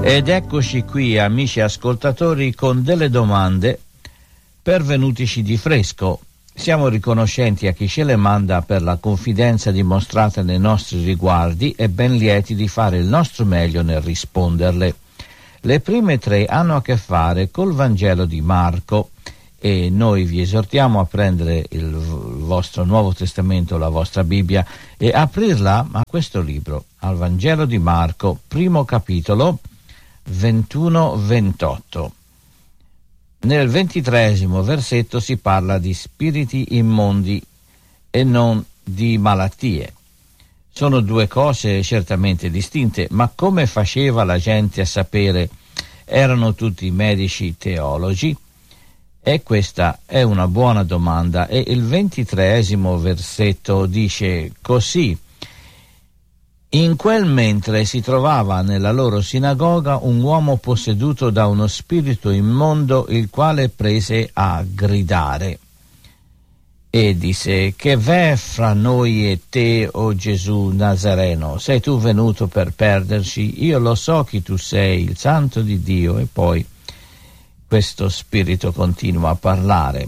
Ed eccoci qui, amici ascoltatori, con delle domande pervenutici di fresco. Siamo riconoscenti a chi ce le manda per la confidenza dimostrata nei nostri riguardi e ben lieti di fare il nostro meglio nel risponderle. Le prime tre hanno a che fare col Vangelo di Marco e noi vi esortiamo a prendere il vostro Nuovo Testamento, la vostra Bibbia, e aprirla a questo libro, al Vangelo di Marco, primo capitolo, 21-28. Nel 23° versetto si parla di spiriti immondi e non di malattie. Sono due cose certamente distinte, ma come faceva la gente a sapere? Erano tutti medici teologi? E questa è una buona domanda, e il 23° versetto dice così: in quel mentre si trovava nella loro sinagoga un uomo posseduto da uno spirito immondo, il quale prese a gridare e disse: che v'è fra noi e te, o Gesù Nazareno? Sei tu venuto per perderci? Io lo so chi tu sei, il Santo di Dio. E poi questo spirito continua a parlare.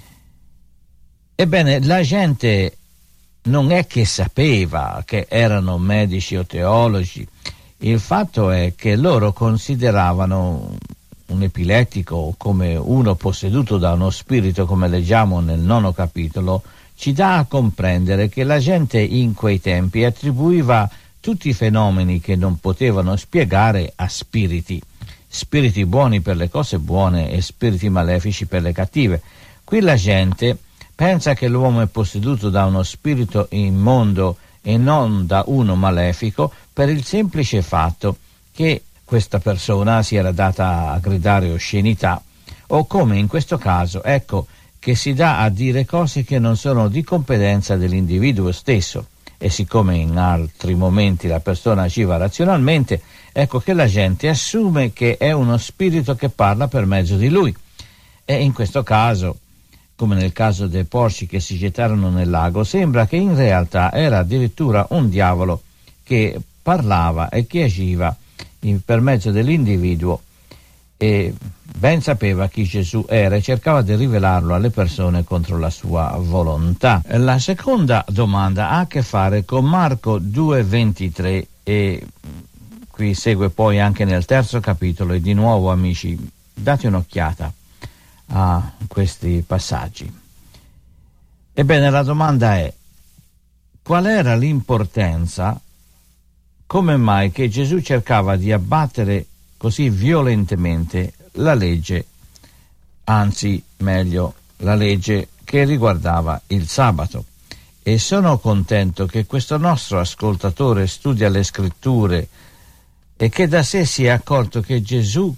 Ebbene, la gente non è che sapeva che erano medici o teologi. Il fatto è che loro consideravano un epilettico come uno posseduto da uno spirito, come leggiamo nel 9° capitolo, ci dà a comprendere che la gente in quei tempi attribuiva tutti i fenomeni che non potevano spiegare a spiriti buoni per le cose buone e spiriti malefici per le cattive. Qui la gente pensa che l'uomo è posseduto da uno spirito immondo e non da uno malefico, per il semplice fatto che questa persona si era data a gridare oscenità, o come in questo caso, ecco, che si dà a dire cose che non sono di competenza dell'individuo stesso. E siccome in altri momenti la persona agiva razionalmente, ecco che la gente assume che è uno spirito che parla per mezzo di lui. E in questo caso, come nel caso dei porci che si gettarono nel lago, sembra che in realtà era addirittura un diavolo che parlava e che agiva per mezzo dell'individuo, e ben sapeva chi Gesù era e cercava di rivelarlo alle persone contro la sua volontà. La seconda domanda ha a che fare con Marco 2,23 e qui segue poi anche nel 3° capitolo, e di nuovo, amici, date un'occhiata a questi passaggi. Ebbene, la domanda è: qual era l'importanza, come mai che Gesù cercava di abbattere così violentemente la legge, anzi meglio la legge che riguardava il sabato? E sono contento che questo nostro ascoltatore studia le scritture e che da sé si è accorto che Gesù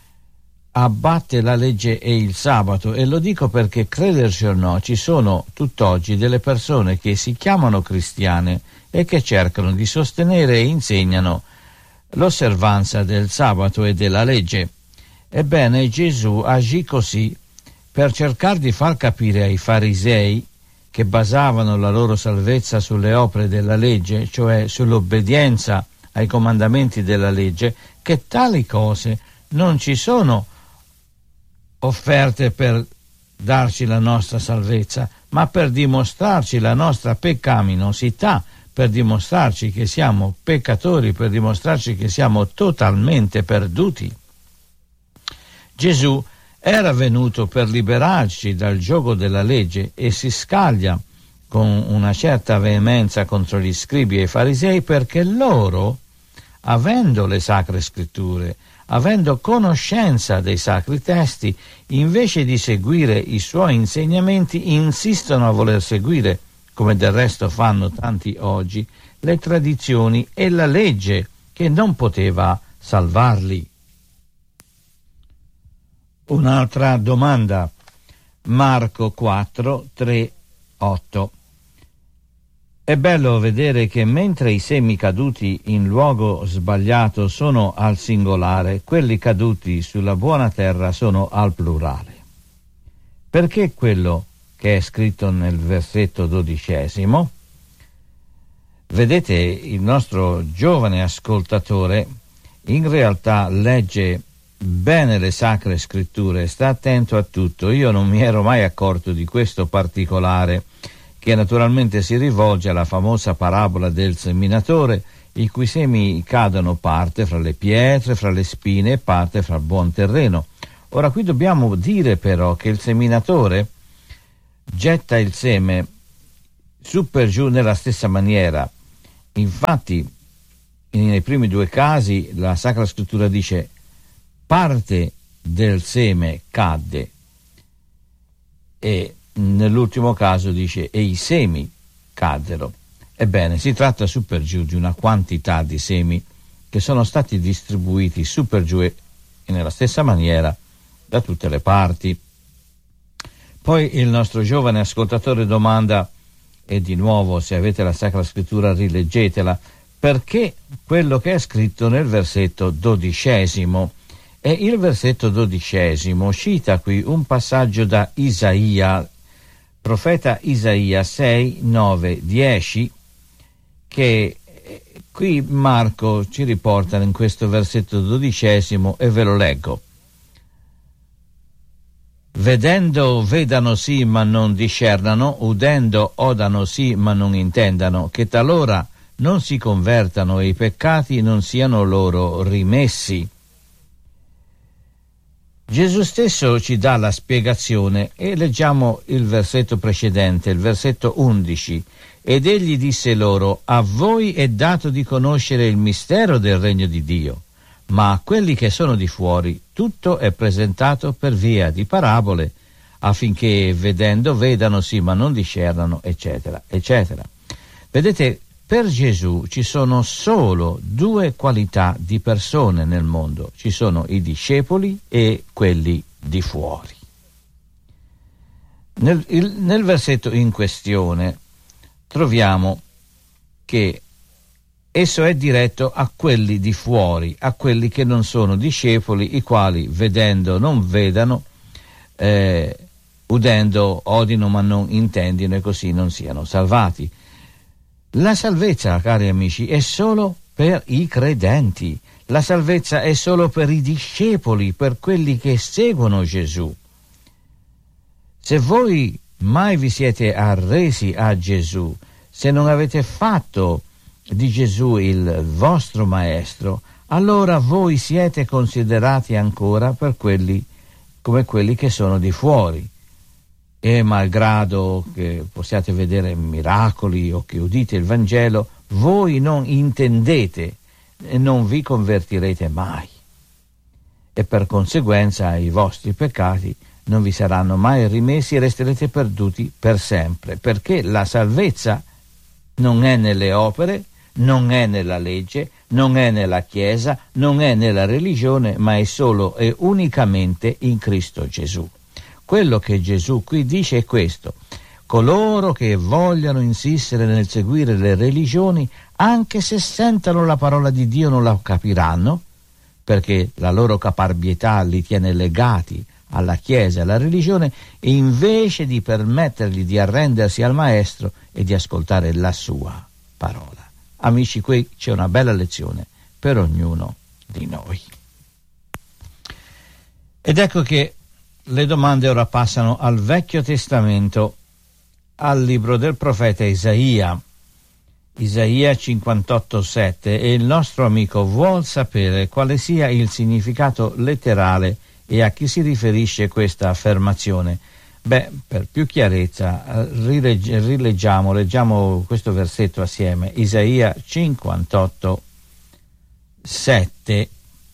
abbatte la legge e il sabato, e lo dico perché, crederci o no, ci sono tutt'oggi delle persone che si chiamano cristiane e che cercano di sostenere e insegnano l'osservanza del sabato e della legge. Ebbene, Gesù agì così per cercare di far capire ai farisei, che basavano la loro salvezza sulle opere della legge, cioè sull'obbedienza ai comandamenti della legge, che tali cose non ci sono offerte per darci la nostra salvezza, ma per dimostrarci la nostra peccaminosità, per dimostrarci che siamo peccatori, per dimostrarci che siamo totalmente perduti. Gesù era venuto per liberarci dal giogo della legge e si scaglia con una certa veemenza contro gli scribi e i farisei, perché loro, avendo le sacre scritture, avendo conoscenza dei sacri testi, invece di seguire i suoi insegnamenti, insistono a voler seguire, come del resto fanno tanti oggi, le tradizioni e la legge che non poteva salvarli. Un'altra domanda. Marco 4, 3, 8. È bello vedere che mentre i semi caduti in luogo sbagliato sono al singolare, quelli caduti sulla buona terra sono al plurale. Perché quello che è scritto nel versetto 12? Vedete, il nostro giovane ascoltatore in realtà legge bene le sacre scritture, sta attento a tutto. Io non mi ero mai accorto di questo particolare, che naturalmente si rivolge alla famosa parabola del seminatore, i cui semi cadono parte fra le pietre, fra le spine e parte fra il buon terreno. Ora qui dobbiamo dire però che il seminatore getta il seme su per giù nella stessa maniera. Infatti nei primi due casi la Sacra Scrittura dice parte del seme cadde, e nell'ultimo caso dice e i semi caddero. Ebbene, si tratta su per giù di una quantità di semi che sono stati distribuiti su per giù e nella stessa maniera da tutte le parti. Poi il nostro giovane ascoltatore domanda, e di nuovo se avete la Sacra Scrittura rileggetela, perché quello che è scritto nel versetto 12. E il versetto 12 cita qui un passaggio da Isaia, profeta Isaia 6, 9, 10, che qui Marco ci riporta in questo versetto 12 e ve lo leggo. Vedendo vedano sì ma non discernano, udendo odano sì ma non intendano, che talora non si convertano e i peccati non siano loro rimessi. Gesù stesso ci dà la spiegazione e leggiamo il versetto precedente, il versetto 11. Ed egli disse loro: a voi è dato di conoscere il mistero del regno di Dio, ma a quelli che sono di fuori tutto è presentato per via di parabole, affinché vedendo vedano sì ma non discernano, eccetera, eccetera. Vedete, per Gesù ci sono solo due qualità di persone nel mondo: ci sono i discepoli e quelli di fuori. Nel versetto in questione troviamo che esso è diretto a quelli di fuori, a quelli che non sono discepoli, i quali vedendo non vedano, udendo odino ma non intendino, e così non siano salvati. La salvezza, cari amici, è solo per i credenti. La salvezza è solo per i discepoli, per quelli che seguono Gesù. Se voi mai vi siete arresi a Gesù, se non avete fatto di Gesù il vostro maestro, allora voi siete considerati ancora per quelli come quelli che sono di fuori. E malgrado che possiate vedere miracoli o che udite il Vangelo, voi non intendete e non vi convertirete mai, e per conseguenza i vostri peccati non vi saranno mai rimessi e resterete perduti per sempre, perché la salvezza non è nelle opere, non è nella legge, non è nella Chiesa, non è nella religione, ma è solo e unicamente in Cristo Gesù. Quello che Gesù qui dice è questo: coloro che vogliono insistere nel seguire le religioni, anche se sentono la parola di Dio, non la capiranno, perché la loro caparbietà li tiene legati alla Chiesa e alla religione, e invece di permettergli di arrendersi al Maestro e di ascoltare la sua parola. Amici, qui c'è una bella lezione per ognuno di noi. Ed ecco che le domande ora passano al Vecchio Testamento, al libro del profeta Isaia, Isaia 58,7, e il nostro amico vuol sapere quale sia il significato letterale e a chi si riferisce questa affermazione. Per più chiarezza leggiamo questo versetto assieme. Isaia 58,7.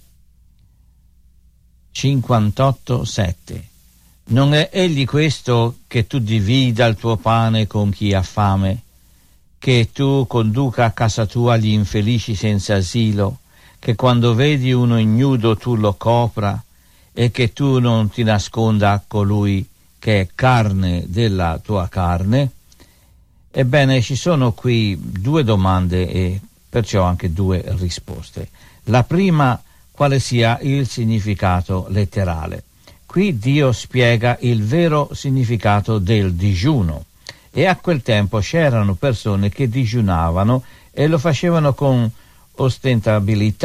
58,7. Non è egli questo che tu divida il tuo pane con chi ha fame, che tu conduca a casa tua gli infelici senza asilo, che quando vedi uno ignudo tu lo copra, e che tu non ti nasconda a colui che è carne della tua carne? Ebbene, ci sono qui due domande e perciò anche due risposte. La prima: quale sia il significato letterale. Qui Dio spiega il vero significato del digiuno, e a quel tempo c'erano persone che digiunavano e lo facevano con ostentabilità,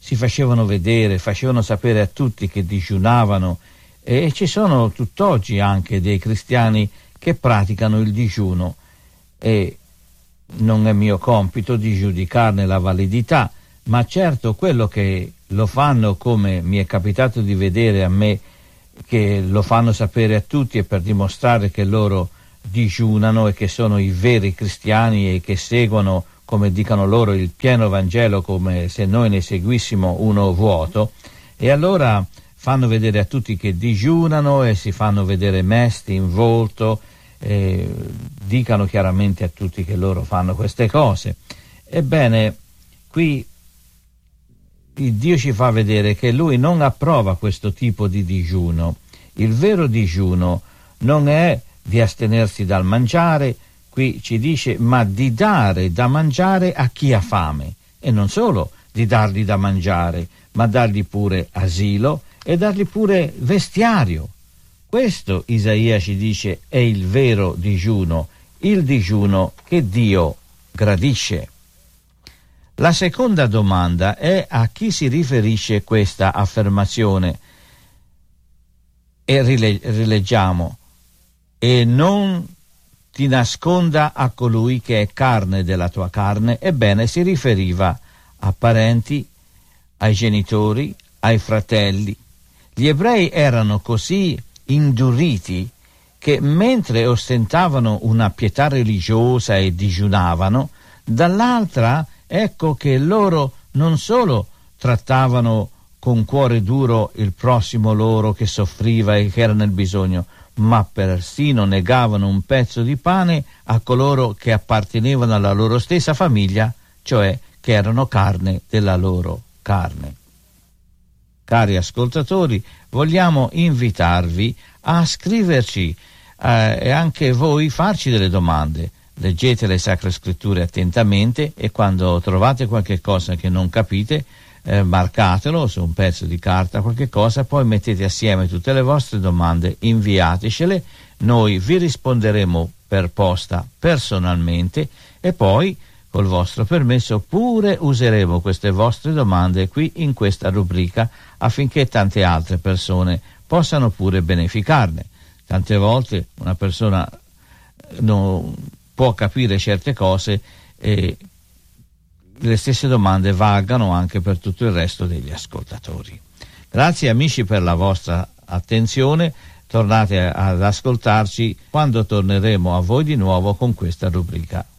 si facevano vedere, facevano sapere a tutti che digiunavano, e ci sono tutt'oggi anche dei cristiani che praticano il digiuno, e non è mio compito di giudicarne la validità, ma certo quello che lo fanno, come mi è capitato di vedere a me, che lo fanno sapere a tutti, e per dimostrare che loro digiunano e che sono i veri cristiani e che seguono, come dicono loro, il pieno Vangelo, come se noi ne seguissimo uno vuoto. E allora fanno vedere a tutti che digiunano e si fanno vedere mesti in volto, e dicano chiaramente a tutti che loro fanno queste cose. Ebbene, qui il Dio ci fa vedere che Lui non approva questo tipo di digiuno. Il vero digiuno non è di astenersi dal mangiare, qui ci dice, ma di dare da mangiare a chi ha fame, e non solo di dargli da mangiare, ma dargli pure asilo e dargli pure vestiario. Questo Isaia ci dice è il vero digiuno, il digiuno che Dio gradisce. La seconda domanda è a chi si riferisce questa affermazione, e rileggiamo: e non ti nasconda a colui che è carne della tua carne. Ebbene, si riferiva a parenti, ai genitori, ai fratelli. Gli ebrei erano così induriti che mentre ostentavano una pietà religiosa e digiunavano, dall'altra ecco che loro non solo trattavano con cuore duro il prossimo loro che soffriva e che era nel bisogno, ma persino negavano un pezzo di pane a coloro che appartenevano alla loro stessa famiglia, cioè che erano carne della loro carne. Cari ascoltatori, vogliamo invitarvi a scriverci e anche voi farci delle domande. Leggete le Sacre Scritture attentamente, e quando trovate qualche cosa che non capite, marcatelo su un pezzo di carta, qualche cosa, poi mettete assieme tutte le vostre domande, inviatecele, noi vi risponderemo per posta personalmente, e poi col vostro permesso pure useremo queste vostre domande qui in questa rubrica, affinché tante altre persone possano pure beneficarne. Tante volte una persona non può capire certe cose, e le stesse domande valgano anche per tutto il resto degli ascoltatori. Grazie amici per la vostra attenzione, tornate ad ascoltarci quando torneremo a voi di nuovo con questa rubrica.